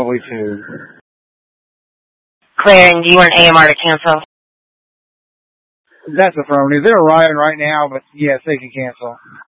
probably 2. Claire, and do you want AMR to cancel? That's affirmative. They're arriving right now, but yes, they can cancel.